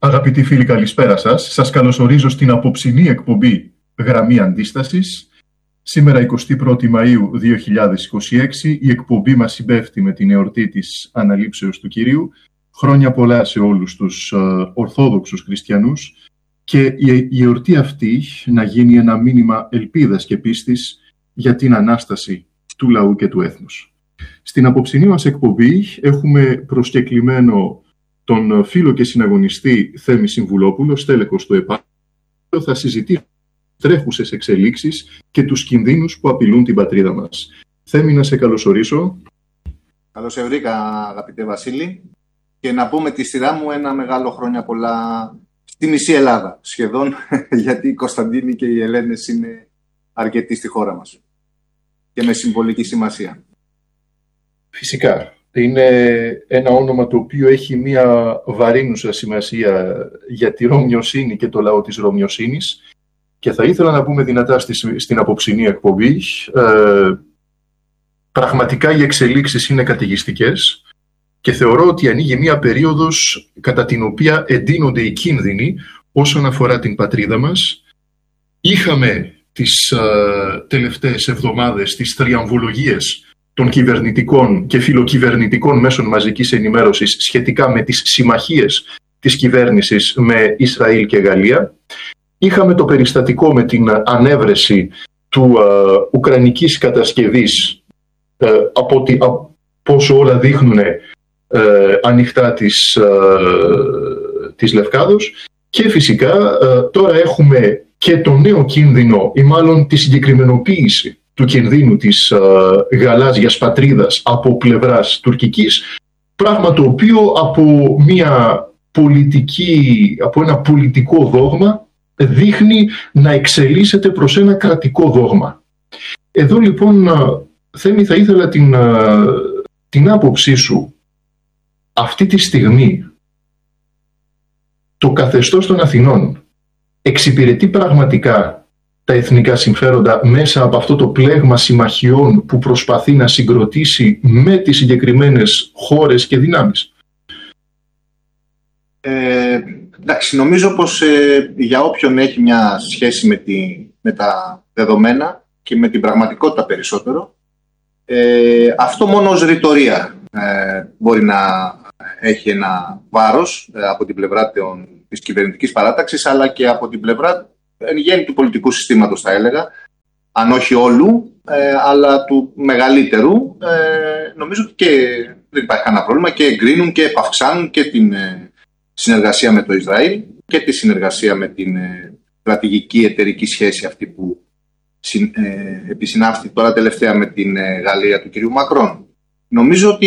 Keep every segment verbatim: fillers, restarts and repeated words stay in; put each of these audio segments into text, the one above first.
Αγαπητοί φίλοι, καλησπέρα σας. Σας καλωσορίζω στην απόψινή εκπομπή Γραμμή Αντίστασης. Σήμερα, εικοστή πρώτη Μαΐου δύο χιλιάδες είκοσι έξι, η εκπομπή μας συμπέφτει με την εορτή της Αναλήψεως του Κυρίου. Χρόνια πολλά σε όλους τους ε, Ορθόδοξους Χριστιανούς και η, η εορτή αυτή να γίνει ένα μήνυμα ελπίδας και πίστης για την Ανάσταση του λαού και του έθνους. Στην απόψινή μας εκπομπή έχουμε προσκεκλημένο τον φίλο και συναγωνιστή Θέμη Συμβουλόπουλο, στέλεχος του ΕΠΑ. Θα συζητήσουμε τρέχουσες εξελίξεις και τους κινδύνους που απειλούν την πατρίδα μας. Θέμη, να σε καλωσορίσω. Καλώς σε βρήκα, αγαπητέ Βασίλη. Και να πω με τη σειρά μου ένα μεγάλο χρόνια πολλά στη μισή Ελλάδα, σχεδόν, γιατί οι Κωνσταντίνοι και οι Ελένες είναι αρκετοί στη χώρα μας και με συμβολική σημασία. Φυσικά. Είναι ένα όνομα το οποίο έχει μια βαρύνουσα σημασία για τη Ρωμιοσύνη και το λαό της Ρωμιοσύνης και θα ήθελα να πούμε δυνατά στη, στην απόψινή εκπομπή. Ε, πραγματικά οι εξελίξεις είναι καταιγιστικές και θεωρώ ότι ανοίγει μια περίοδος κατά την οποία εντείνονται οι κίνδυνοι όσον αφορά την πατρίδα μας. Είχαμε τις ε, τελευταίες εβδομάδες τις θριαμβολογίες των κυβερνητικών και φιλοκυβερνητικών μέσων μαζικής ενημέρωσης σχετικά με τις συμμαχίες της κυβέρνησης με Ισραήλ και Γαλλία. Είχαμε το περιστατικό με την ανέβρεση του uh, ουκρανικής κατασκευής uh, από, τη, από όσο όλα δείχνουν uh, ανοιχτά της, uh, της Λευκάδος και φυσικά uh, τώρα έχουμε και το νέο κίνδυνο ή μάλλον τη συγκεκριμενοποίηση του κινδύνου της uh, γαλάζιας πατρίδας από πλευράς τουρκικής, πράγμα το οποίο από, μια πολιτική, από ένα πολιτικό δόγμα δείχνει να εξελίσσεται προς ένα κρατικό δόγμα. Εδώ λοιπόν, Θέμη, θα ήθελα την, την άποψή σου. Αυτή τη στιγμή το καθεστώς των Αθηνών εξυπηρετεί πραγματικά τα εθνικά συμφέροντα μέσα από αυτό το πλέγμα συμμαχιών που προσπαθεί να συγκροτήσει με τις συγκεκριμένες χώρες και δυνάμεις? Ε, εντάξει, νομίζω πως ε, για όποιον έχει μια σχέση με, τη, με τα δεδομένα και με την πραγματικότητα περισσότερο, ε, αυτό μόνο ως ρητορία ε, μπορεί να έχει ένα βάρος ε, από την πλευρά των, της κυβερνητικής παράταξης, αλλά και από την πλευρά εν γέννη του πολιτικού συστήματος, θα έλεγα, αν όχι όλου, ε, αλλά του μεγαλύτερου. Ε, νομίζω ότι και δεν υπάρχει κανένα πρόβλημα και εγκρίνουν και επαυξάνουν και την ε, συνεργασία με το Ισραήλ και τη συνεργασία με την ε, στρατηγική εταιρική σχέση αυτή που συ, ε, επισυνάφθη τώρα τελευταία με την ε, Γαλλία του κ. Μακρόν. Νομίζω ότι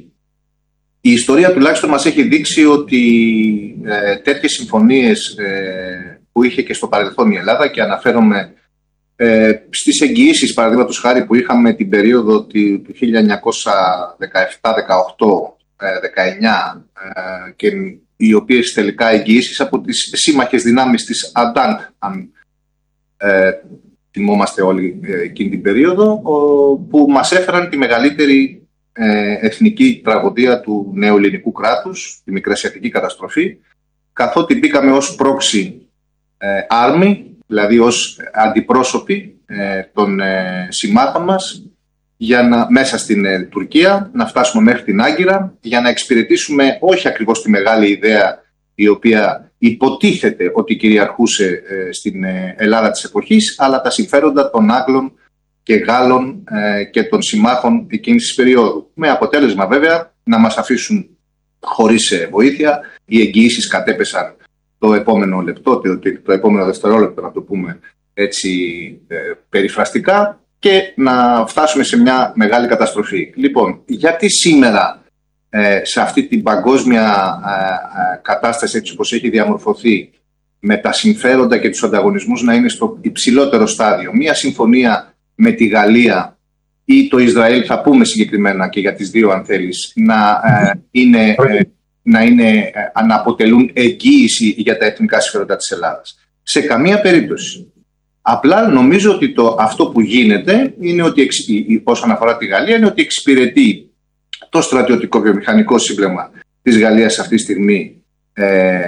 η ιστορία τουλάχιστον μας έχει δείξει ότι ε, τέτοιες συμφωνίες ε, που είχε και στο παρελθόν η Ελλάδα, και αναφέρομαι ε, στις εγγυήσεις, παραδείγματος χάρη, που είχαμε την περίοδο του χίλια εννιακόσια δεκαεπτά δεκαοκτώ δεκαεννιά ε, και οι οποίες τελικά εγγυήσεις από τις σύμμαχες δυνάμεις της Αντάντ, αν ε, θυμόμαστε όλοι ε, εκείνη την περίοδο, ο, που μας έφεραν τη μεγαλύτερη ε, εθνική τραγωδία του νέου ελληνικού κράτους, τη Μικρασιατική καταστροφή, καθότι μπήκαμε ως πρόξη άρμη, δηλαδή ως αντιπρόσωποι ε, των ε, συμμάχων μας για να, μέσα στην ε, Τουρκία, να φτάσουμε μέχρι την Άγκυρα για να εξυπηρετήσουμε όχι ακριβώς τη μεγάλη ιδέα η οποία υποτίθεται ότι κυριαρχούσε ε, στην ε, Ελλάδα της εποχής, αλλά τα συμφέροντα των Άγγλων και Γάλλων ε, και των συμμάχων εκείνης της περίοδου. Με αποτέλεσμα βέβαια να μας αφήσουν χωρίς ε, βοήθεια. Οι εγγυήσεις κατέπεσαν το επόμενο λεπτό, το, το επόμενο δευτερόλεπτο, να το πούμε έτσι ε, περιφραστικά, και να φτάσουμε σε μια μεγάλη καταστροφή. Λοιπόν, γιατί σήμερα ε, σε αυτή την παγκόσμια ε, ε, κατάσταση, έτσι όπως έχει διαμορφωθεί, με τα συμφέροντα και τους ανταγωνισμούς να είναι στο υψηλότερο στάδιο, μια συμφωνία με τη Γαλλία ή το Ισραήλ, θα πούμε συγκεκριμένα και για τις δύο αν θέλεις, να ε, είναι... Ε, να, είναι, να αποτελούν εγγύηση για τα εθνικά συμφέροντα της Ελλάδας? Σε καμία περίπτωση. Απλά νομίζω ότι το, αυτό που γίνεται είναι ότι, όσον αφορά τη Γαλλία, είναι ότι εξυπηρετεί το στρατιωτικό βιομηχανικό σύμπλεγμα της Γαλλίας αυτή τη στιγμή ε,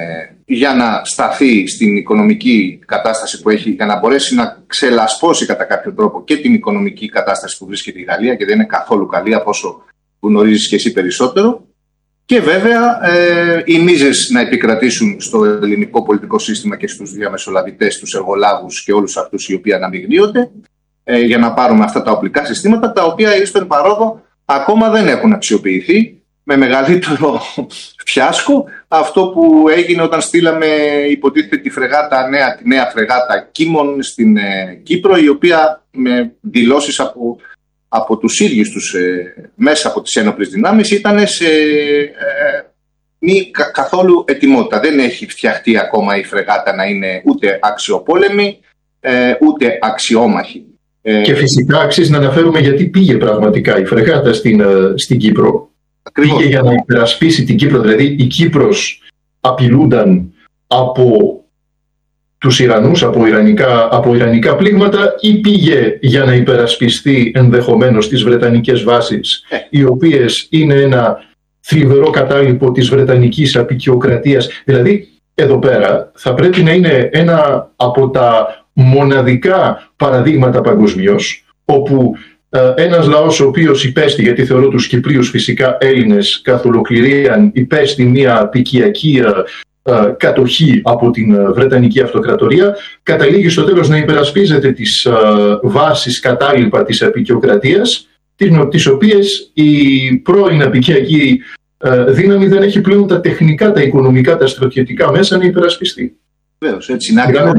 για να σταθεί στην οικονομική κατάσταση που έχει, για να μπορέσει να ξελασπώσει κατά κάποιο τρόπο και την οικονομική κατάσταση που βρίσκεται η Γαλλία, και δεν είναι καθόλου καλή, από όσο γνωρίζεις και εσύ περισσότερο. Και βέβαια ε, οι μίζες να επικρατήσουν στο ελληνικό πολιτικό σύστημα και στους διαμεσολαβητές, τους εργολάβους και όλους αυτούς οι οποίοι αναμειγνύονται, ε, για να πάρουμε αυτά τα οπλικά συστήματα, τα οποία στον παρόδο ακόμα δεν έχουν αξιοποιηθεί. Με μεγαλύτερο φιάσκο αυτό που έγινε όταν στείλαμε, υποτίθεται, τη φρεγάτα νέα, τη νέα φρεγάτα Κίμων στην ε, Κύπρο, η οποία με δηλώσεις από, από τους ίδιους τους ε, μέσα από τις ένοπλες δυνάμεις ήταν σε ε, μη κα, καθόλου ετοιμότητα. Δεν έχει φτιαχτεί ακόμα η φρεγάτα να είναι ούτε αξιοπόλεμη ε, ούτε αξιόμαχη. Και φυσικά αξίζει να αναφέρουμε γιατί πήγε πραγματικά η φρεγάτα στην, στην Κύπρο. Ακριβώς. Πήγε για να υπερασπίσει την Κύπρο, δηλαδή η Κύπρος απειλούνταν από τους Ιρανούς, από ιρανικά, από ιρανικά πλήγματα, ή πήγε για να υπερασπιστεί ενδεχομένως τις βρετανικές βάσεις, ε. οι οποίες είναι ένα θλιβερό κατάλοιπο της βρετανικής αποικιοκρατίας. Δηλαδή εδώ πέρα θα πρέπει να είναι ένα από τα μοναδικά παραδείγματα παγκοσμίως, όπου ε, ένας λαός ο οποίος υπέστη, γιατί θεωρώ τους Κυπρίους φυσικά Έλληνες καθ' ολοκληρίαν, υπέστη μια πικιακή ε, ε, κατοχή από την Βρετανική Αυτοκρατορία, καταλήγει στο τέλος να υπερασπίζεται τις ε, βάσεις κατάλοιπα της αποικιοκρατίας, τις οποίες η πρώην αποικιακή ε, δύναμη δεν έχει πλέον τα τεχνικά, τα οικονομικά, τα στρατιωτικά μέσα να υπερασπιστεί. Βέβαιως, έτσι να κάνει.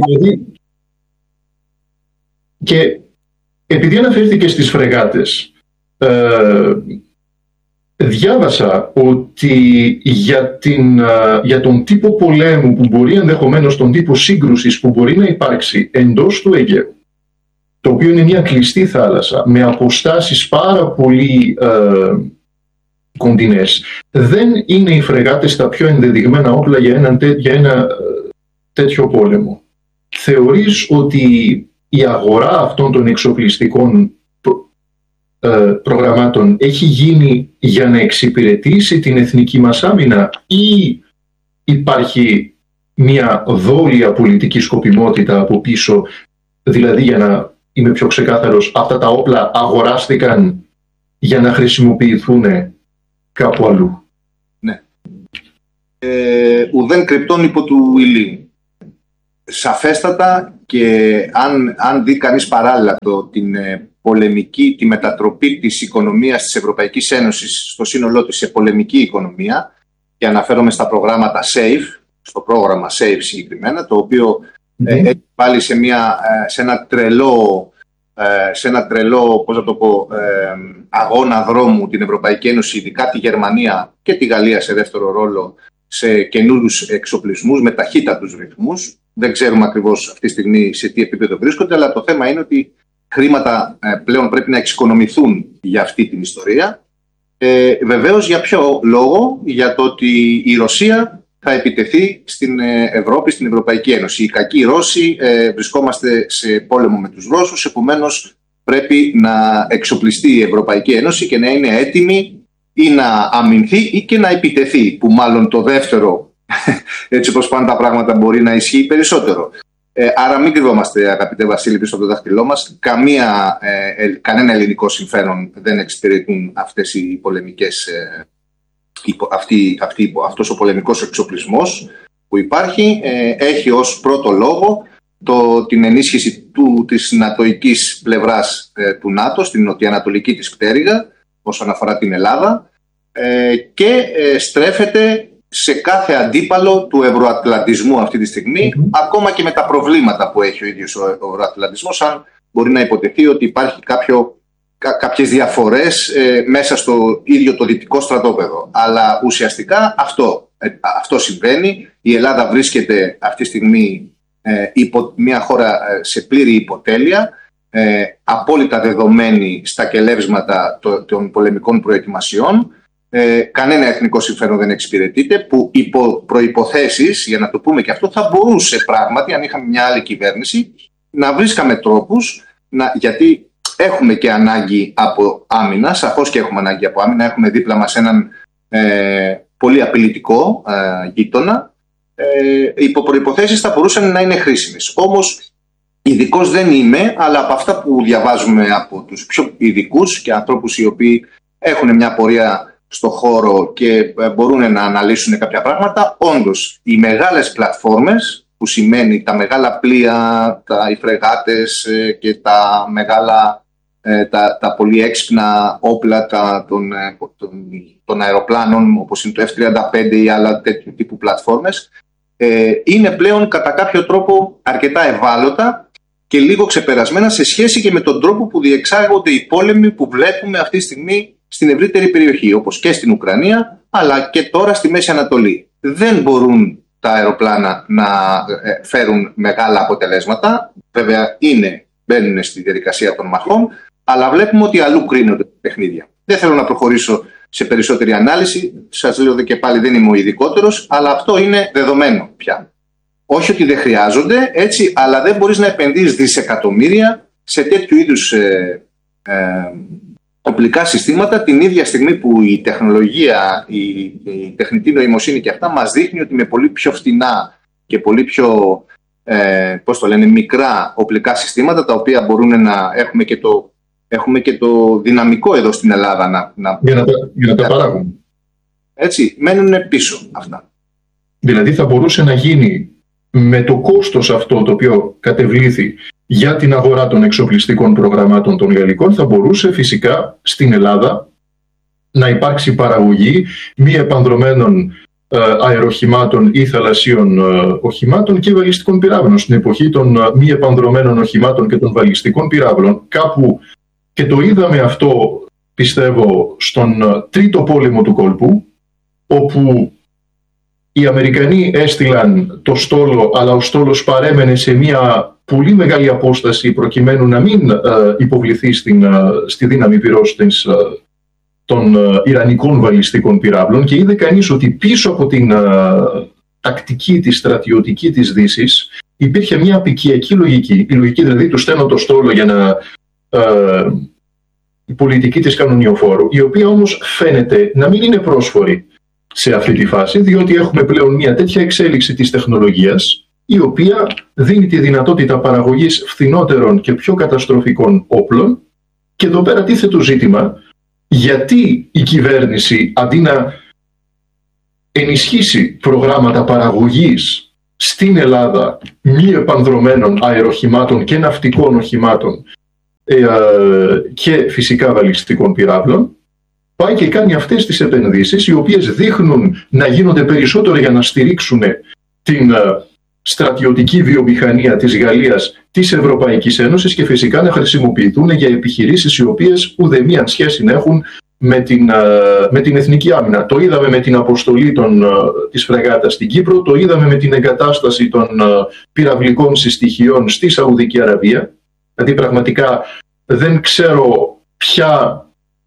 Και επειδή αναφέρθηκε στις φρεγάτες, ε, διάβασα ότι για, την, για τον τύπο πολέμου που μπορεί ενδεχομένως, τον τύπο σύγκρουσης που μπορεί να υπάρξει εντός του Αιγαίου, το οποίο είναι μια κλειστή θάλασσα με αποστάσεις πάρα πολύ ε, κοντινές, δεν είναι οι φρεγάτες τα πιο ενδεδειγμένα όπλα για ένα, για ένα τέτοιο πόλεμο. Θεωρείς ότι η αγορά αυτών των εξοπλιστικών προ, ε, προγραμμάτων έχει γίνει για να εξυπηρετήσει την εθνική μας άμυνα, ή υπάρχει μια δόλια πολιτική σκοπιμότητα από πίσω, δηλαδή, για να είμαι πιο ξεκάθαρος, αυτά τα όπλα αγοράστηκαν για να χρησιμοποιηθούν κάπου αλλού? Ναι. Ε, ουδέν κρυπτών υπό του ηλίου. Σαφέστατα, και αν, αν δει κανείς παράλληλα το, την ε, πολεμική, τη μετατροπή της οικονομίας της Ευρωπαϊκής Ένωσης στο σύνολό της σε πολεμική οικονομία, και αναφέρομαι στα προγράμματα SAFE, στο πρόγραμμα SAFE συγκεκριμένα, το οποίο mm-hmm. ε, έχει πάλι σε, μια, ε, σε ένα τρελό, ε, σε ένα τρελό πώς να το πω, ε, αγώνα δρόμου την Ευρωπαϊκή Ένωση, ειδικά τη Γερμανία και τη Γαλλία σε δεύτερο ρόλο, σε καινούριους εξοπλισμούς με ταχύτατους ρυθμούς. Δεν ξέρουμε ακριβώς αυτή τη στιγμή σε τι επίπεδο βρίσκονται, αλλά το θέμα είναι ότι χρήματα ε, πλέον πρέπει να εξοικονομηθούν για αυτή την ιστορία. Ε, βεβαίως, για ποιο λόγο? Για το ότι η Ρωσία θα επιτεθεί στην Ευρώπη, στην Ευρωπαϊκή Ένωση. Οι κακοί Ρώσοι, ε, βρισκόμαστε σε πόλεμο με τους Ρώσους, επομένως πρέπει να εξοπλιστεί η Ευρωπαϊκή Ένωση και να είναι έτοιμη ή να αμυνθεί ή και να επιτεθεί, που μάλλον το δεύτερο, έτσι όπως πάνε τα πράγματα, μπορεί να ισχύει περισσότερο. Ε, άρα μην κρυβόμαστε, αγαπητέ Βασίλη, πίσω από το δάχτυλό μας. Καμία, ε, ε, κανένα ελληνικό συμφέρον δεν εξυπηρετούν αυτές οι πολεμικές, ε, υπο, αυτή, αυτή, αυτός ο πολεμικός εξοπλισμός που υπάρχει. Ε, έχει ως πρώτο λόγο το, την ενίσχυση του, της νατοικής πλευράς ε, του ΝΑΤΟ στην νοτιοανατολική της πτέρυγα όσον αφορά την Ελλάδα, ε, και ε, στρέφεται σε κάθε αντίπαλο του ευρωατλαντισμού αυτή τη στιγμή, mm-hmm. ακόμα και με τα προβλήματα που έχει ο ίδιος ο ευρωατλαντισμός, αν μπορεί να υποτεθεί ότι υπάρχει κάποιο, κά, κάποιες διαφορές ε, μέσα στο ίδιο το δυτικό στρατόπεδο. Αλλά ουσιαστικά αυτό, ε, αυτό συμβαίνει. Η Ελλάδα βρίσκεται αυτή τη στιγμή ε, υπό, μια χώρα ε, σε πλήρη υποτέλεια, ε, απόλυτα δεδομένη στα κελεύσματα το, των πολεμικών προετοιμασιών. Ε, κανένα εθνικό συμφέρον δεν εξυπηρετείται, που υπό προϋποθέσεις, για να το πούμε και αυτό, θα μπορούσε πράγματι, αν είχαμε μια άλλη κυβέρνηση, να βρίσκαμε τρόπους, να, γιατί έχουμε και ανάγκη από άμυνα, σαφώς και έχουμε ανάγκη από άμυνα, έχουμε δίπλα μας έναν ε, πολύ απειλητικό ε, γείτονα, ε, υπό προϋποθέσεις θα μπορούσαν να είναι χρήσιμες. Όμως ειδικός δεν είμαι, αλλά από αυτά που διαβάζουμε από τους πιο ειδικούς και ανθρώπους οι οποίοι έχουν μια πορεία στο χώρο και μπορούν να αναλύσουν κάποια πράγματα, όντως οι μεγάλες πλατφόρμες, που σημαίνει τα μεγάλα πλοία, τα, οι φρεγάτες και τα μεγάλα, τα, τα πολύ έξυπνα όπλα τα, των, των, των αεροπλάνων, όπως είναι το εφ τριάντα πέντε ή άλλα τέτοιου τύπου πλατφόρμες, ε, είναι πλέον κατά κάποιο τρόπο αρκετά ευάλωτα και λίγο ξεπερασμένα σε σχέση και με τον τρόπο που διεξάγονται οι πόλεμοι που βλέπουμε αυτή τη στιγμή στην ευρύτερη περιοχή, όπως και στην Ουκρανία, αλλά και τώρα στη Μέση Ανατολή. Δεν μπορούν τα αεροπλάνα να φέρουν μεγάλα αποτελέσματα. Βέβαια, είναι, μπαίνουν στη διαδικασία των μαχών, αλλά βλέπουμε ότι αλλού κρίνονται τα παιχνίδια. Δεν θέλω να προχωρήσω σε περισσότερη ανάλυση. Σας λέω και πάλι, δεν είμαι ο ειδικότερος, αλλά αυτό είναι δεδομένο πια. Όχι ότι δεν χρειάζονται, έτσι, αλλά δεν μπορείς να επενδύεις δισεκατομμύρια σε τέτοιου είδους ε, ε, οπλικά συστήματα την ίδια στιγμή που η τεχνολογία, η, η τεχνητή νοημοσύνη και αυτά μας δείχνει ότι με πολύ πιο φτηνά και πολύ πιο ε, πώς το λένε, μικρά οπλικά συστήματα, τα οποία μπορούν να έχουμε και το, έχουμε και το δυναμικό εδώ στην Ελλάδα να, να, για να, για να τα παράγουν. Έτσι, μένουν πίσω αυτά. Δηλαδή θα μπορούσε να γίνει με το κόστος αυτό το οποίο κατεβλήθη για την αγορά των εξοπλιστικών προγραμμάτων των γαλλικών, θα μπορούσε φυσικά στην Ελλάδα να υπάρξει παραγωγή μη επανδρωμένων ε, αεροχημάτων ή θαλασσίων ε, οχημάτων και βαλιστικών πυράβλων. Στην εποχή των ε, μη επανδρωμένων οχημάτων και των βαλιστικών πυράβλων, κάπου, και το είδαμε αυτό πιστεύω στον ε, τρίτο πόλεμο του κόλπου, όπου οι Αμερικανοί έστειλαν το στόλο, αλλά ο στόλος παρέμενε σε μια πολύ μεγάλη απόσταση προκειμένου να μην ε, υποβληθεί στην, ε, στη δύναμη πυρός της, ε, των ε, Ιρανικών βαλιστικών πυράβλων, και είδε κανείς ότι πίσω από την ε, τακτική της στρατιωτική της Δύσης υπήρχε μια απικιακή λογική. Η λογική δηλαδή του στέλνω το στόλο για να... Ε, η πολιτική της κανονιοφόρου, η οποία όμως φαίνεται να μην είναι πρόσφορη σε αυτή τη φάση, διότι έχουμε πλέον μια τέτοια εξέλιξη της τεχνολογίας, η οποία δίνει τη δυνατότητα παραγωγής φθηνότερων και πιο καταστροφικών όπλων. Και εδώ πέρα τίθεται το ζήτημα, γιατί η κυβέρνηση, αντί να ενισχύσει προγράμματα παραγωγής στην Ελλάδα μη επανδρωμένων αεροχημάτων και ναυτικών οχημάτων ε, και φυσικά βαλιστικών πυράβλων, πάει και κάνει αυτές τις επενδύσεις, οι οποίες δείχνουν να γίνονται περισσότερο για να στηρίξουν την στρατιωτική βιομηχανία της Γαλλίας, της Ευρωπαϊκής Ένωσης, και φυσικά να χρησιμοποιηθούν για επιχειρήσεις οι οποίες ουδέμια σχέση να έχουν με την, με την εθνική άμυνα. Το είδαμε με την αποστολή των, της φρεγάτας στην Κύπρο, το είδαμε με την εγκατάσταση των πυραυλικών συστοιχειών στη Σαουδική Αραβία. Δηλαδή πραγματικά δεν ξέρω ποια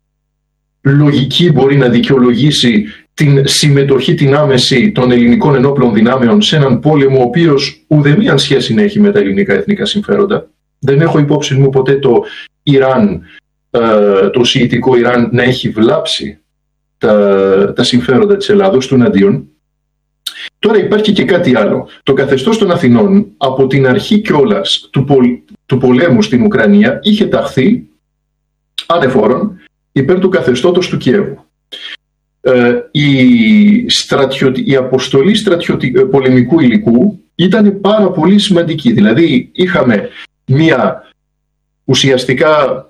λογική μπορεί να δικαιολογήσει την συμμετοχή την άμεση των ελληνικών ενόπλων δυνάμεων σε έναν πόλεμο ο οποίος ουδέμια σχέση να έχει με τα ελληνικά εθνικά συμφέροντα. Δεν έχω υπόψη μου ποτέ το Ιράν, το σιητικό Ιράν, να έχει βλάψει τα, τα συμφέροντα της Ελλάδος του εναντίον. Τώρα υπάρχει και κάτι άλλο. Το καθεστώς των Αθηνών από την αρχή κιόλας του, πολ, του πολέμου στην Ουκρανία είχε ταχθεί ανεφόρον υπέρ του καθεστώτος του Κιέβου. Ε, η, στρατιωτι... η αποστολή στρατιωτι... πολεμικού υλικού ήταν πάρα πολύ σημαντική. Δηλαδή είχαμε μια ουσιαστικά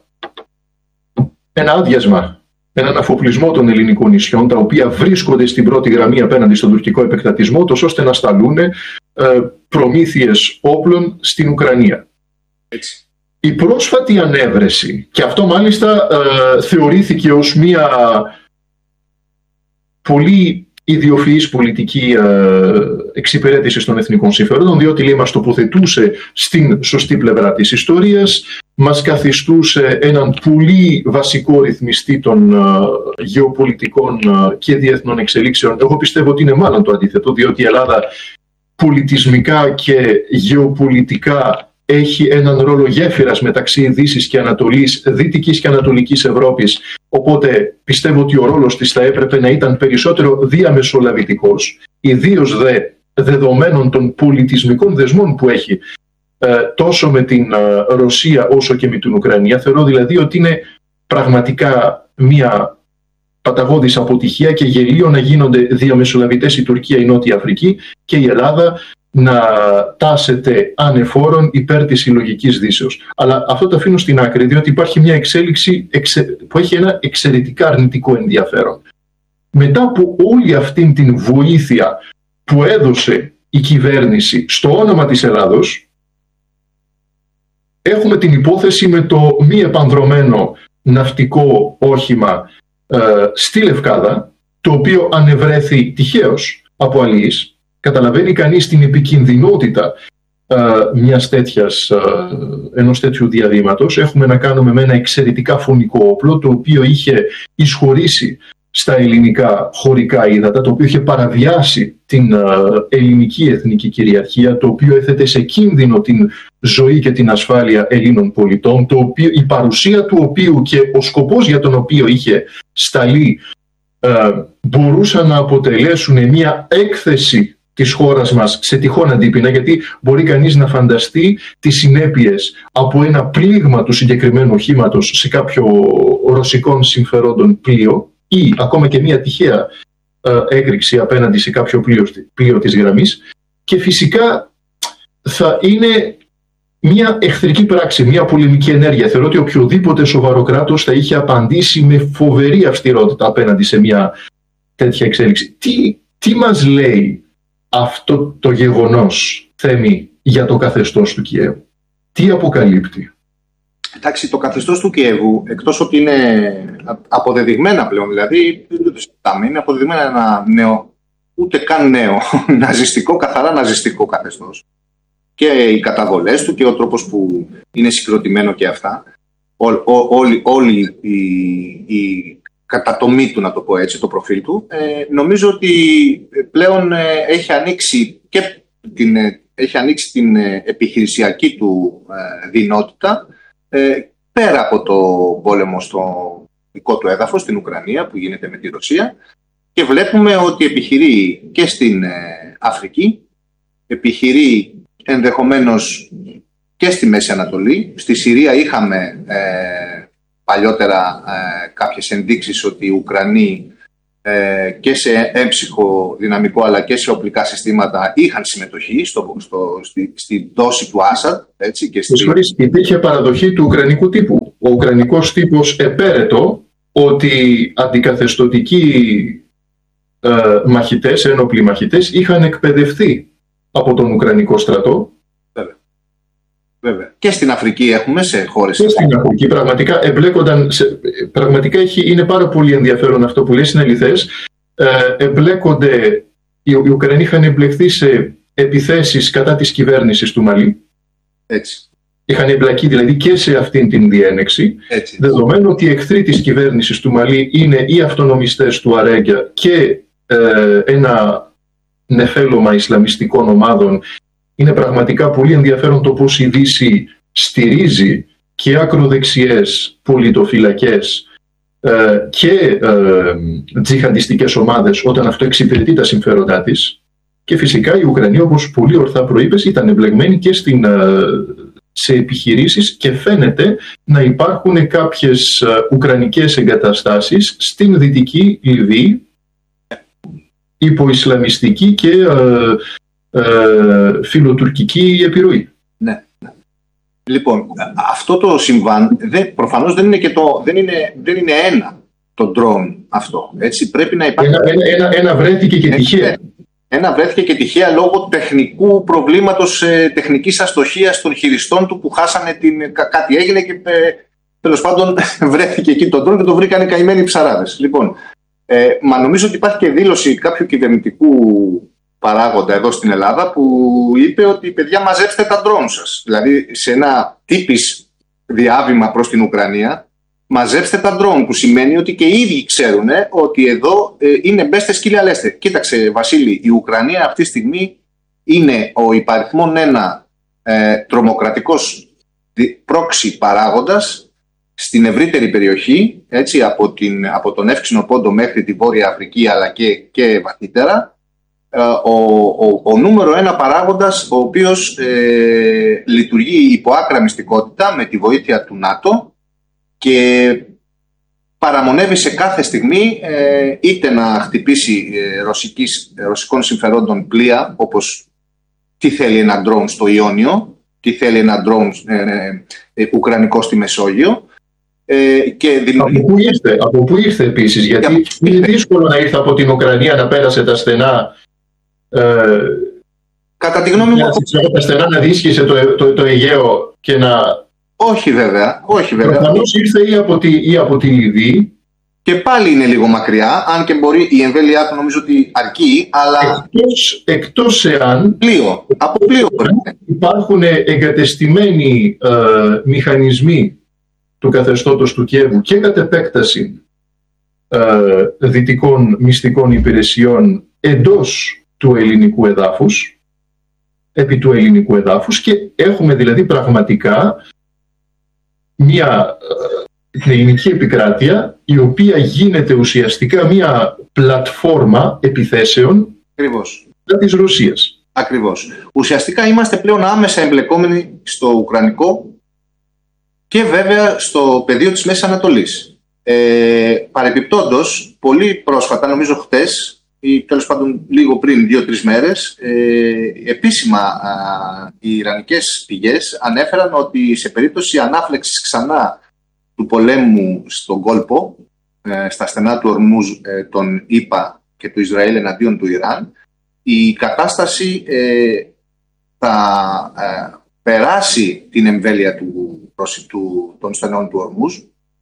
ένα άδειασμα, έναν αφοπλισμό των ελληνικών νησιών, τα οποία βρίσκονται στην πρώτη γραμμή απέναντι στον τουρκικό επεκτατισμό, τόσο ώστε να σταλούν ε, προμήθειες όπλων στην Ουκρανία. Έτσι. Η πρόσφατη ανέβρεση, και αυτό μάλιστα ε, θεωρήθηκε ως μια πολύ ιδιοφυής πολιτική ε, εξυπηρέτηση των εθνικών συμφερόντων, διότι λέει, μας τοποθετούσε στην σωστή πλευρά της ιστορίας, μας καθιστούσε έναν πολύ βασικό ρυθμιστή των ε, γεωπολιτικών ε, και διεθνών εξελίξεων. Εγώ πιστεύω ότι είναι μάλλον το αντίθετο, διότι η Ελλάδα πολιτισμικά και γεωπολιτικά έχει έναν ρόλο γέφυρας μεταξύ Δύσης και Ανατολής, Δυτικής και Ανατολικής Ευρώπης. Οπότε πιστεύω ότι ο ρόλος της θα έπρεπε να ήταν περισσότερο διαμεσολαβητικός, ιδίως δε δεδομένων των πολιτισμικών δεσμών που έχει τόσο με την Ρωσία όσο και με την Ουκρανία. Θεωρώ δηλαδή ότι είναι πραγματικά μια παταγώδης αποτυχία και γελίο να γίνονται διαμεσολαβητές η Τουρκία, η Νότια Αφρική και η Ελλάδα να τάσεται ανεφόρον υπέρ της συλλογικής δύσεως. Αλλά αυτό το αφήνω στην άκρη, διότι υπάρχει μια εξέλιξη που έχει ένα εξαιρετικά αρνητικό ενδιαφέρον. Μετά από όλη αυτή την βοήθεια που έδωσε η κυβέρνηση στο όνομα της Ελλάδος, έχουμε την υπόθεση με το μη επανδρωμένο ναυτικό όχημα ε, στη Λευκάδα, το οποίο ανεβρέθη τυχαίως από αλλοίς. Καταλαβαίνει κανείς την επικινδυνότητα ε, μιας τέτοιας, ε, ενός τέτοιου διαδήματος. Έχουμε να κάνουμε με ένα εξαιρετικά φωνικό όπλο, το οποίο είχε εισχωρήσει στα ελληνικά χωρικά ύδατα, το οποίο είχε παραβιάσει την ε, ελληνική εθνική κυριαρχία, το οποίο έθετε σε κίνδυνο την ζωή και την ασφάλεια Ελλήνων πολιτών, το οποίο, η παρουσία του οποίου και ο σκοπός για τον οποίο είχε σταλεί ε, μπορούσαν να αποτελέσουν μια έκθεση της χώρας μας σε τυχόν αντίπεινα, γιατί μπορεί κανείς να φανταστεί τις συνέπειες από ένα πλήγμα του συγκεκριμένου οχήματος σε κάποιο ρωσικών συμφερόντων πλοίο ή ακόμα και μια τυχαία ε, έκρηξη απέναντι σε κάποιο πλοίο, πλοίο της γραμμής, και φυσικά θα είναι μια εχθρική πράξη, μια πολεμική ενέργεια. Θεωρώ ότι οποιοδήποτε σοβαρό κράτος θα είχε απαντήσει με φοβερή αυστηρότητα απέναντι σε μια τέτοια εξέλιξη. Τι, τι μας λέει αυτό το γεγονός, Θέμη, για το καθεστώς του Κιέβου? Τι αποκαλύπτει? Εντάξει, το καθεστώς του Κιέβου, εκτός ότι είναι αποδεδειγμένα πλέον, δηλαδή είναι αποδεδειγμένα ένα νέο, ούτε καν νέο, ναζιστικό, καθαρά ναζιστικό καθεστώς. Και οι καταβολές του και ο τρόπος που είναι συγκροτημένο και αυτά, όλη, όλη η, η κατατομή του, να το πω έτσι, το προφίλ του, ε, νομίζω ότι πλέον ε, έχει ανοίξει και την, ε, έχει ανοίξει την ε, επιχειρησιακή του ε, δυνότητα ε, πέρα από το πόλεμο στο δικό του έδαφος, στην Ουκρανία, που γίνεται με τη Ρωσία, και βλέπουμε ότι επιχειρεί και στην ε, Αφρική, επιχειρεί ενδεχομένως και στη Μέση Ανατολή. Στη Συρία είχαμε ε, παλιότερα ε, κάποιες ενδείξεις ότι οι Ουκρανοί ε, και σε έμψυχο δυναμικό αλλά και σε οπλικά συστήματα είχαν συμμετοχή στο, στο, στη, στη δόση του Άσαντ. Έτσι, και στη... Υπήρχε παραδοχή του ουκρανικού τύπου. Ο ουκρανικός τύπος επέρετο ότι αντικαθεστωτικοί ε, μαχητές, ένοπλοι μαχητές, είχαν εκπαιδευτεί από τον Ουκρανικό στρατό. Βέβαια. Βέβαια. Και στην Αφρική έχουμε, σε χώρες. Και στην Αφρική πραγματικά εμπλέκονταν. Σε, πραγματικά έχει, είναι πάρα πολύ ενδιαφέρον αυτό που λέει, είναι αληθές. Ε, εμπλέκονται, οι, οι Ουκρανοί είχαν εμπλεκθεί σε επιθέσεις κατά της κυβέρνησης του Μαλί. Έτσι. Είχαν εμπλακεί δηλαδή και σε αυτήν την διένεξη. Έτσι. Δεδομένου ότι οι εχθροί της κυβέρνησης του Μαλί είναι οι αυτονομιστές του Αρέγγια και ε, ένα νεφέλωμα Ισλαμιστικών ομάδων, είναι πραγματικά πολύ ενδιαφέρον το πώς η Δύση στηρίζει και ακροδεξιές πολιτοφυλακές ε, και ε, τζιχαντιστικές ομάδες όταν αυτό εξυπηρετεί τα συμφέροντά της. Και φυσικά η Ουκρανία, όπως πολύ ορθά προείπες, ήταν εμπλεγμένη και στην, ε, σε επιχειρήσεις, και φαίνεται να υπάρχουν κάποιες ε, ουκρανικές εγκαταστάσεις στην Δυτική Λιβύη υπό ισλαμιστική και ε, ε, φιλοτουρκική επιρροή. Ναι, ναι. Λοιπόν, αυτό το συμβάν δεν, προφανώς δεν είναι, και το, δεν είναι, δεν είναι ένα το drone αυτό. Έτσι, πρέπει να υπάρχει... Ένα, ένα, ένα, ένα βρέθηκε και τυχαία. Ένα βρέθηκε και τυχαία λόγω τεχνικού προβλήματος, ε, τεχνικής αστοχίας των χειριστών του, που χάσανε την, κα, κάτι έγινε και ε, τέλος πάντων βρέθηκε εκεί το drone και το βρήκανε καημένοι ψαράδες. Λοιπόν, Ε, μα νομίζω ότι υπάρχει και δήλωση κάποιου κυβερνητικού παράγοντα εδώ στην Ελλάδα που είπε ότι παιδιά, μαζέψτε τα ντρόουν σας. Δηλαδή σε ένα τύπης διάβημα προς την Ουκρανία, μαζέψτε τα ντρόουν, που σημαίνει ότι και οι ίδιοι ξέρουν ε, ότι εδώ ε, είναι μπέστε σκύλια λέστε. Κοίταξε Βασίλη, η Ουκρανία αυτή τη στιγμή είναι ο υπαριθμόν ένα ε, τρομοκρατικός πρόξι παράγοντας στην ευρύτερη περιοχή, έτσι, από, την, από τον Εύξηνο Πόντο μέχρι τη Βόρεια Αφρική, αλλά και, και βαθύτερα, ο, ο, ο νούμερο ένα παράγοντας ο οποίος ε, λειτουργεί υπό άκρα μυστικότητα με τη βοήθεια του ΝΑΤΟ και παραμονεύει σε κάθε στιγμή ε, είτε να χτυπήσει ε, ρωσικής, ε, ρωσικών συμφερόντων πλοία, όπως τι θέλει ένα ντρόουν στο Ιόνιο, τι θέλει ένα ντρόουν ε, ε, ε, ουκρανικό στη Μεσόγειο. Ε, και δημιουργεί... από, πού ήρθε, από πού ήρθε επίσης, γιατί από... είναι δύσκολο να ήρθε από την Ουκρανία να πέρασε τα στενά. Ε, Κατά τη γνώμη μου, τα στενά να δίσχυσε το, το, το Αιγαίο και να... Όχι βέβαια, όχι βέβαια. Προφανώς ήρθε ή από, τη, ή από τη Λιβύη. Και πάλι είναι λίγο μακριά, αν και μπορεί η εμβέλειά του νομίζω ότι αρκεί, αλλά... Εκτός, εκτός εάν... Πλοίο, από πλοίο μπορεί. Υπάρχουν εγκατεστημένοι ε, μηχανισμοί του καθεστώτος του Κιέβου και κατ' επέκταση ε, δυτικών μυστικών υπηρεσιών εντός του ελληνικού εδάφους, επί του ελληνικού εδάφους, και έχουμε δηλαδή πραγματικά μια ε, ελληνική επικράτεια η οποία γίνεται ουσιαστικά μια πλατφόρμα επιθέσεων Ακριβώς. της Ρωσίας. Ακριβώς. Ουσιαστικά είμαστε πλέον άμεσα εμπλεκόμενοι στο ουκρανικό και βέβαια στο πεδίο της Μέσης Ανατολής. Ε, παρεπιπτόντως, πολύ πρόσφατα, νομίζω χτες ή τέλος πάντων λίγο πριν δύο-τρεις μέρες, ε, επίσημα α, οι ιρανικές πηγές ανέφεραν ότι σε περίπτωση ανάφλεξης ξανά του πολέμου στον κόλπο, ε, στα στενά του Ορμούζ ε, των ΗΠΑ και του Ισραήλ εναντίον του Ιράν, η κατάσταση ε, θα ε, περάσει την εμβέλεια του, του, των στενών του Ορμούζ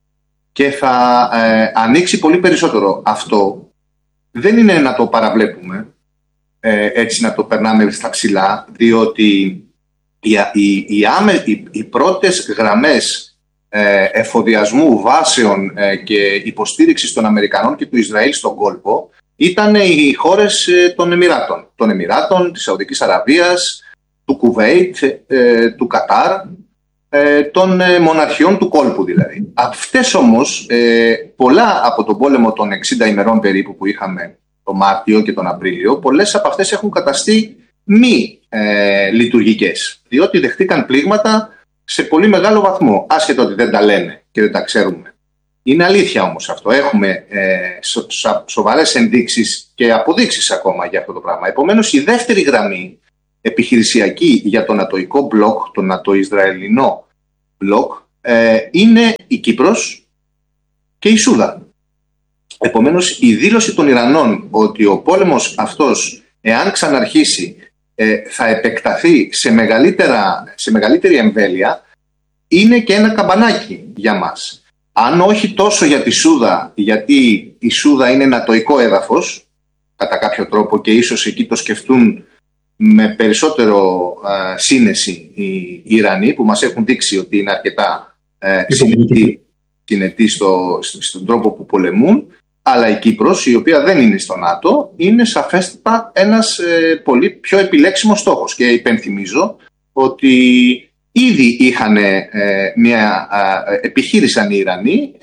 και θα ε, ανοίξει πολύ περισσότερο. Αυτό δεν είναι να το παραβλέπουμε, ε, έτσι να το περνάμε στα ψηλά, διότι οι, οι, οι, άμε, οι, οι πρώτες γραμμές ε, εφοδιασμού βάσεων ε, και υποστήριξης των Αμερικανών και του Ισραήλ στον κόλπο ήταν οι χώρες ε, των Εμιράτων, των Εμιράτων, της Σαουδικής Αραβίας, του Κουβέιτ, ε, του Κατάρ, ε, των ε, μοναρχιών του κόλπου δηλαδή. Αυτές όμως, ε, πολλά από τον πόλεμο των εξήντα ημερών περίπου που είχαμε τον Μάρτιο και τον Απρίλιο, πολλές από αυτές έχουν καταστεί μη ε, λειτουργικές, διότι δεχτήκαν πλήγματα σε πολύ μεγάλο βαθμό, άσχετο ότι δεν τα λένε και δεν τα ξέρουμε. Είναι αλήθεια όμως αυτό. Έχουμε ε, σο, σο, σοβαρές ενδείξεις και αποδείξεις ακόμα για αυτό το πράγμα. Επομένως, η δεύτερη γραμμή επιχειρησιακή για το νατοϊκό μπλοκ, το νατοϊσραηλινό μπλοκ, ε, είναι η Κύπρος και η Σούδα. Επομένως, η δήλωση των Ιρανών ότι ο πόλεμος αυτός, εάν ξαναρχίσει, ε, θα επεκταθεί σε, μεγαλύτερα, σε μεγαλύτερη εμβέλεια, είναι και ένα καμπανάκι για μας. Αν όχι τόσο για τη Σούδα, γιατί η Σούδα είναι νατοϊκό έδαφος, κατά κάποιο τρόπο, και ίσως εκεί το σκεφτούν με περισσότερο ε, σύνεση οι Ιρανοί, που μας έχουν δείξει ότι είναι αρκετά ε, συνετοί, συνετοί στο, στον τρόπο που πολεμούν, αλλά η Κύπρος, η οποία δεν είναι στο ΝΑΤΟ, είναι σαφέστατα ένας ε, πολύ πιο επιλέξιμος στόχος. Και υπενθυμίζω ότι ήδη είχαν ε, μια ε, επιχείρησαν οι Ιρανοί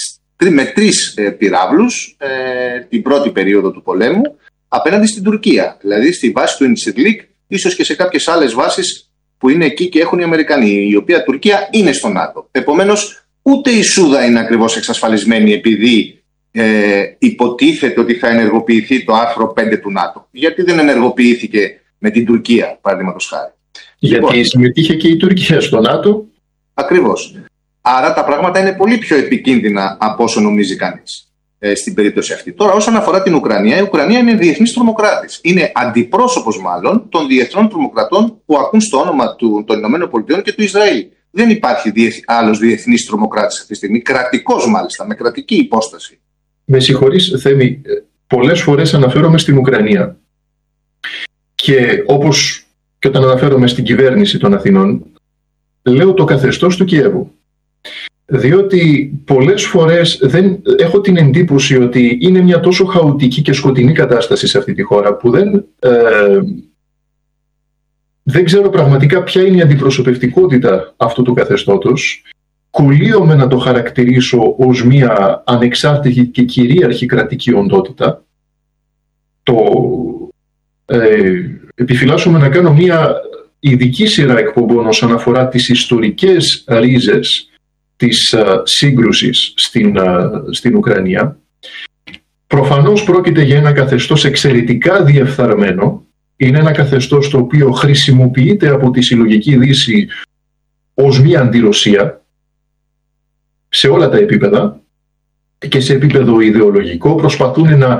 ε, με τρεις ε, πυράβλους ε, την πρώτη περίοδο του πολέμου απέναντι στην Τουρκία. Δηλαδή στη βάση του Ιντσιρλίκ, ίσως και σε κάποιες άλλες βάσεις που είναι εκεί και έχουν οι Αμερικανοί, η οποία Τουρκία είναι στο ΝΑΤΟ. Επομένως, ούτε η Σούδα είναι ακριβώς εξασφαλισμένη επειδή ε, υποτίθεται ότι θα ενεργοποιηθεί το άρθρο πέντε του ΝΑΤΟ. Γιατί δεν ενεργοποιήθηκε με την Τουρκία, παραδείγματος χάρη. Γιατί λοιπόν, συμμετείχε και η Τουρκία στο ΝΑΤΟ. Ακριβώς. Άρα τα πράγματα είναι πολύ πιο επικίνδυνα από όσο νομίζει κανείς ε, στην περίπτωση αυτή. Τώρα, όσον αφορά την Ουκρανία, η Ουκρανία είναι διεθνής τρομοκράτης. Είναι αντιπρόσωπος μάλλον των διεθνών τρομοκρατών που ακούν στο όνομα του, των ΗΠΑ και του Ισραήλ. Δεν υπάρχει διεθ, άλλος διεθνής τρομοκράτης αυτή τη στιγμή, κρατικός μάλιστα, με κρατική υπόσταση. Με συγχωρείς, Θέμη, πολλές φορές αναφέρομαι στην Ουκρανία. Και όπως και όταν αναφέρομαι στην κυβέρνηση των Αθηνών, λέω το καθεστώς του Κιέβου. Διότι πολλές φορές δεν, έχω την εντύπωση ότι είναι μια τόσο χαοτική και σκοτεινή κατάσταση σε αυτή τη χώρα που δεν, ε, δεν ξέρω πραγματικά ποια είναι η αντιπροσωπευτικότητα αυτού του καθεστώτος. Κολλείομαι να το χαρακτηρίσω ως μια ανεξάρτητη και κυρίαρχη κρατική οντότητα. Το, ε, επιφυλάσσομαι να κάνω μια ειδική σειρά εκπομπών όσον αφορά τις ιστορικές ρίζες της α, σύγκρουσης στην, α, στην Ουκρανία. Προφανώς πρόκειται για ένα καθεστώς εξαιρετικά διεφθαρμένο. Είναι ένα καθεστώς το οποίο χρησιμοποιείται από τη συλλογική Δύση ως μια αντιρωσία σε όλα τα επίπεδα και σε επίπεδο ιδεολογικό. Προσπαθούν να,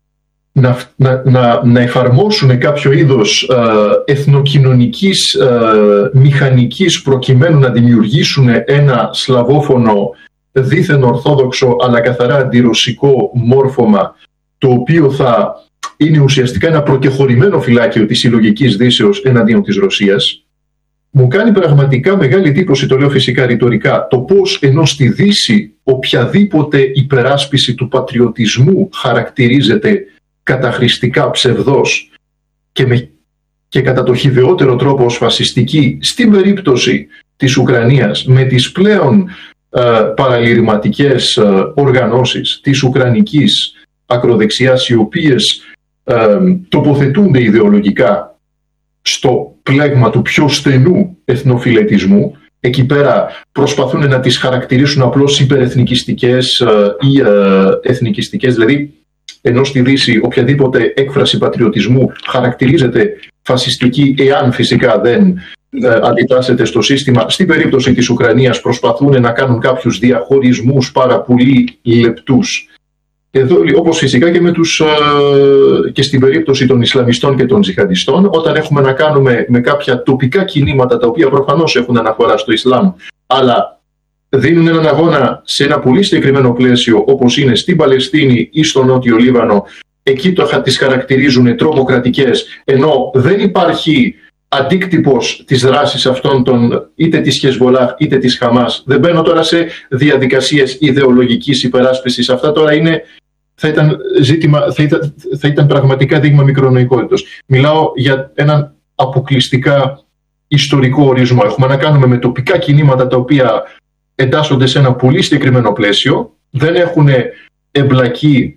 να, να, να, να εφαρμόσουν κάποιο είδος ε, εθνοκοινωνικής ε, μηχανικής προκειμένου να δημιουργήσουν ένα σλαβόφωνο δίθεν ορθόδοξο αλλά καθαρά αντιρωσικό μόρφωμα, το οποίο θα είναι ουσιαστικά ένα προκεχωρημένο φυλάκιο της συλλογικής Δύσεως εναντίον της Ρωσίας. Μου κάνει πραγματικά μεγάλη εντύπωση, το λέω φυσικά ρητορικά, το πώς ενώ στη Δύση οποιαδήποτε υπεράσπιση του πατριωτισμού χαρακτηρίζεται καταχρηστικά ψευδός και, με, και κατά το χυδαιότερο τρόπο ως φασιστική, στην περίπτωση της Ουκρανίας με τις πλέον ε, παραλυρηματικές ε, οργανώσεις της ουκρανικής ακροδεξιάς, οι οποίες ε, τοποθετούνται ιδεολογικά στο πλέγμα του πιο στενού εθνοφιλετισμού. Εκεί πέρα προσπαθούν να τις χαρακτηρίσουν απλώς υπερεθνικιστικές ε, ή ε, εθνικιστικές, δηλαδή ενώ στη Δύση οποιαδήποτε έκφραση πατριωτισμού χαρακτηρίζεται φασιστική, εάν φυσικά δεν ε, αντιτάσσεται στο σύστημα. Στην περίπτωση της Ουκρανίας προσπαθούν να κάνουν κάποιους διαχωρισμούς πάρα πολύ λεπτούς. Εδώ, όπως φυσικά και, με τους, και στην περίπτωση των Ισλαμιστών και των τζιχαντιστών, όταν έχουμε να κάνουμε με κάποια τοπικά κινήματα τα οποία προφανώς έχουν αναφορά στο Ισλάμ, αλλά δίνουν έναν αγώνα σε ένα πολύ συγκεκριμένο πλαίσιο, όπως είναι στην Παλαιστίνη ή στο Νότιο Λίβανο, εκεί το τις χαρακτηρίζουν τρομοκρατικές, ενώ δεν υπάρχει αντίκτυπος της δράσης αυτών των είτε της Χεσβολάχ είτε της Χαμάς. Δεν μπαίνω τώρα σε διαδικασίες ιδεολογικής υπεράσπισης. Αυτά τώρα είναι, θα ήταν, ζήτημα, θα ήταν, θα ήταν πραγματικά δείγμα μικρονοϊκότητος. Μιλάω για έναν αποκλειστικά ιστορικό ορισμό. Έχουμε να κάνουμε με τοπικά κινήματα τα οποία εντάσσονται σε ένα πολύ συγκεκριμένο πλαίσιο, δεν έχουν εμπλακεί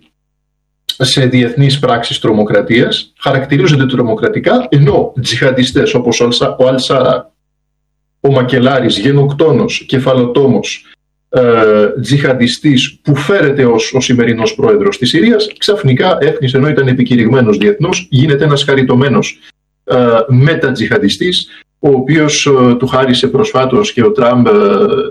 σε διεθνείς πράξεις τρομοκρατίας, χαρακτηρίζονται τρομοκρατικά, ενώ τζιχαντιστές όπως ο Αλ-Σάρα, ο Μακελάρης, γενοκτόνος, κεφαλοτόμος, ε, τζιχαντιστής που φέρεται ως ο σημερινός πρόεδρος της Συρίας, ξαφνικά έφνης, ενώ ήταν επικηρυγμένος διεθνώς, γίνεται ένας χαριτωμένος ε, μετατζιχαντιστής, ο οποίος ε, του χάρισε προσφάτως και ο Τραμπ ε,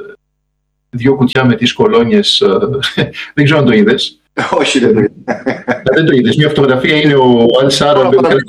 δύο κουτιά με τις κολόνιες, ε, δεν ξέρω αν το είδες. Όχι, δεν το είδες. Δεν το είδες. Μια φωτογραφία είναι ο Αλ-Σάρα.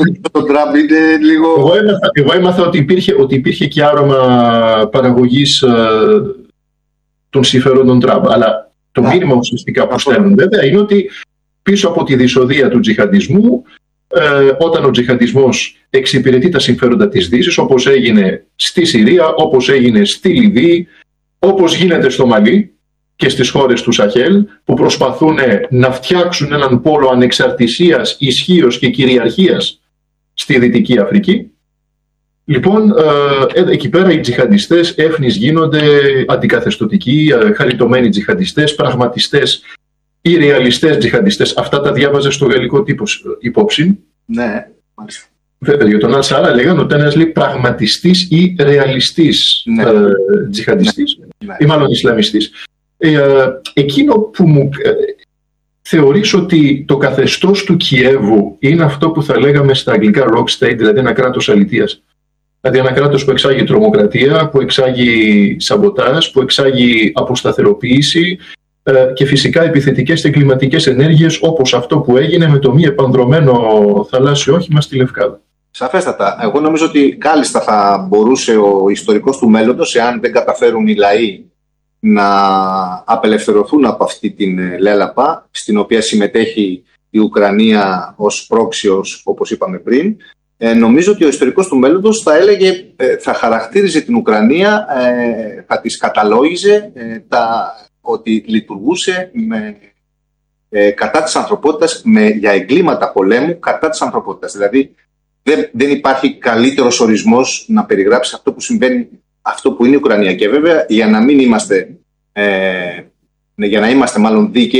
Εγώ έμαθα, εγώ έμαθα ότι, υπήρχε, ότι υπήρχε και άρωμα παραγωγής ε, των συμφερόντων Τραμπ. Αλλά το μήνυμα ουσιαστικά που στέλνουν βέβαια είναι ότι πίσω από τη δυσοδεία του τζιχαντισμού, ε, όταν ο τζιχαντισμός εξυπηρετεί τα συμφέροντα της Δύσης, όπως έγινε στη Συρία, όπως έγινε στη Λιβύη, όπως γίνεται στο Μαλί και στις χώρες του Σαχέλ, που προσπαθούν να φτιάξουν έναν πόλο ανεξαρτησίας, ισχύως και κυριαρχίας στη Δυτική Αφρική. Λοιπόν, ε, εκεί πέρα οι τζιχαντιστές έφνης γίνονται αντικαθεστωτικοί, ε, χαριτωμένοι τζιχαντιστές, πραγματιστές ή ρεαλιστές τζιχαντιστές. Αυτά τα διάβαζε στο γαλλικό τύπο υπόψη. Ναι, μάλιστα. Βέβαια, για τον Αλ-Σάρα λέγανε ότι ήταν ένας πραγματιστής ή ρεαλιστής ναι. ε, τζιχαντιστής, ναι. ή μάλλον Ισλαμιστής. Ε, εκείνο που μου ε, θεωρείς ότι το καθεστώς του Κιέβου είναι αυτό που θα λέγαμε στα αγγλικά rock state, δηλαδή ένα κράτος αλητείας. Δηλαδή ένα κράτος που εξάγει τρομοκρατία, που εξάγει σαμποτάζ, που εξάγει αποσταθεροποίηση ε, και φυσικά επιθετικές και κλιματικές ενέργειες, όπως αυτό που έγινε με το μη επανδρωμένο θαλάσσιο όχημα στη Λευκάδα. Σαφέστατα. Εγώ νομίζω ότι κάλλιστα θα μπορούσε ο ιστορικός του μέλλοντος, εάν δεν καταφέρουν οι λαοί να απελευθερωθούν από αυτή την λέλαπα, στην οποία συμμετέχει η Ουκρανία ως πρόξιος, όπως είπαμε πριν. Ε, νομίζω ότι ο ιστορικός του μέλλοντος θα έλεγε, ε, θα χαρακτήριζε την Ουκρανία, ε, θα της καταλόγιζε ε, τα, ότι λειτουργούσε με, ε, κατά της ανθρωπότητας, με, για εγκλήματα πολέμου κατά της ανθρωπότητας. Δηλαδή δεν, δεν υπάρχει καλύτερος ορισμός να περιγράψει αυτό που συμβαίνει, αυτό που είναι η Ουκρανία. Και βέβαια, για να μην είμαστε, ε, για να είμαστε μάλλον δίκαιοι,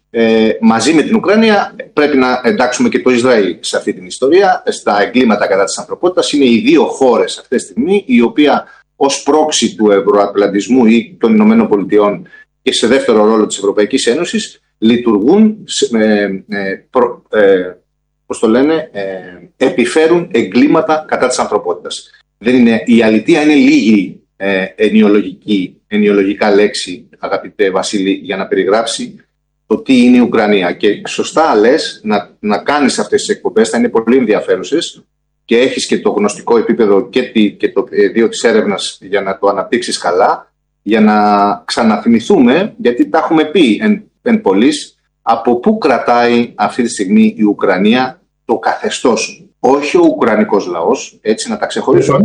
Ε, μαζί με την Ουκρανία πρέπει να εντάξουμε και το Ισραήλ σε αυτή την ιστορία, στα εγκλήματα κατά της ανθρωπότητας. Είναι οι δύο χώρες αυτή τη στιγμή, η οποία ως πρόξη του ευρωατλαντισμού ή των Ηνωμένων Πολιτειών και σε δεύτερο ρόλο της Ευρωπαϊκής Ένωσης λειτουργούν, ε, ε, προ, ε, πώς το λένε, ε, επιφέρουν εγκλήματα κατά της ανθρωπότητας. Δεν είναι, η αλήθεια είναι λίγη ε, ενιολογική, ενιολογικά λέξη, αγαπητέ Βασίλη, για να περιγράψει το τι είναι η Ουκρανία. Και σωστά λες να, να κάνεις αυτές τις εκπομπές, θα είναι πολύ ενδιαφέρουσες και έχεις και το γνωστικό επίπεδο και, τη, και το πεδίο της έρευνας για να το αναπτύξεις καλά, για να ξαναθυμηθούμε, γιατί τα έχουμε πει εν, εν πολλοίς, από πού κρατάει αυτή τη στιγμή η Ουκρανία το καθεστώς. Όχι ο Ουκρανικός λαός, έτσι να τα ξεχωρίσουμε.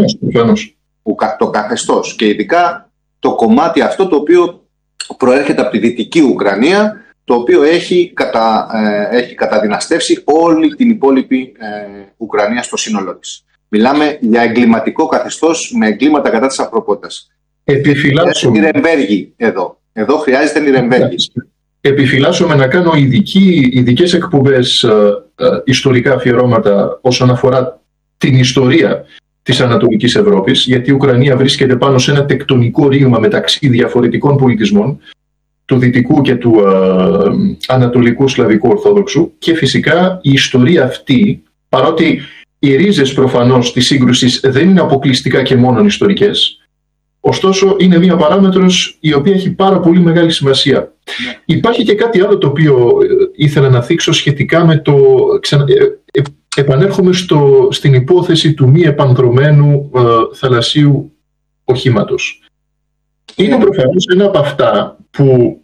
Το καθεστώς και ειδικά το κομμάτι αυτό το οποίο προέρχεται από τη Δυτική Ουκρανία, το οποίο έχει, κατα, ε, έχει καταδυναστεύσει όλη την υπόλοιπη ε, Ουκρανία στο σύνολό της. Μιλάμε για εγκληματικό καθεστώς με εγκλήματα κατά της ανθρωπότητας. Επιφυλάσσομαι. Νιρεμβέργη εδώ. Εδώ χρειάζεται Νιρεμβέργη. Επιφυλάσσομαι να κάνω ειδική, ειδικές εκπομπές, ε, ε, ιστορικά αφιερώματα όσον αφορά την ιστορία της Ανατολικής Ευρώπης, γιατί η Ουκρανία βρίσκεται πάνω σε ένα τεκτονικό ρήγμα μεταξύ διαφορετικών πολιτισμών, του δυτικού και του ε, ανατολικού σλαβικού ορθόδοξου, και φυσικά η ιστορία αυτή, παρότι οι ρίζες προφανώς της σύγκρουσης δεν είναι αποκλειστικά και μόνο ιστορικές, ωστόσο είναι μία παράμετρος η οποία έχει πάρα πολύ μεγάλη σημασία. Yeah. Υπάρχει και κάτι άλλο το οποίο ήθελα να θίξω σχετικά με το... Ξανα... Ε, ε, επανέρχομαι στο, στην υπόθεση του μη επανδρωμένου ε, θαλασσίου οχήματος. Είναι προφανώς ένα από αυτά που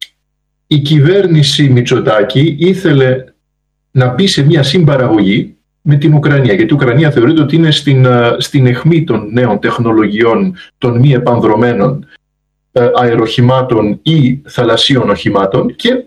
η κυβέρνηση Μητσοτάκη ήθελε να μπει σε μια συμπαραγωγή με την Ουκρανία, γιατί η Ουκρανία θεωρείται ότι είναι στην, στην αιχμή των νέων τεχνολογιών των μη επανδρωμένων ε, αεροχημάτων ή θαλασσίων οχημάτων, και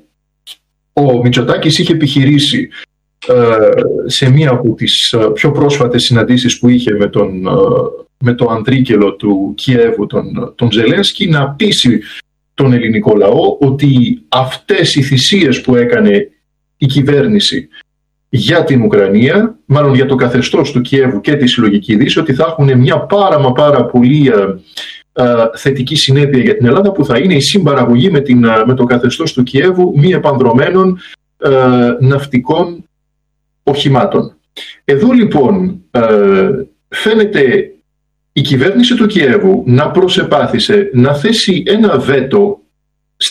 ο Μητσοτάκης είχε επιχειρήσει ε, σε μία από τις πιο πρόσφατες συναντήσεις που είχε με τον, ε, με το αντρίκελο του Κιέβου, τον, τον Ζελένσκι, να πείσει τον ελληνικό λαό ότι αυτές οι θυσίες που έκανε η κυβέρνηση για την Ουκρανία, μάλλον για το καθεστώς του Κιέβου και τη συλλογική Δύση, ότι θα έχουν μια πάρα μα πάρα πολύ ε, ε, θετική συνέπεια για την Ελλάδα, που θα είναι η συμπαραγωγή με, την, με το καθεστώς του Κιέβου μη επανδρωμένων ε, ναυτικών οχημάτων. Εδώ λοιπόν ε, φαίνεται η κυβέρνηση του Κιέβου να προσεπάθησε να θέσει ένα βέτο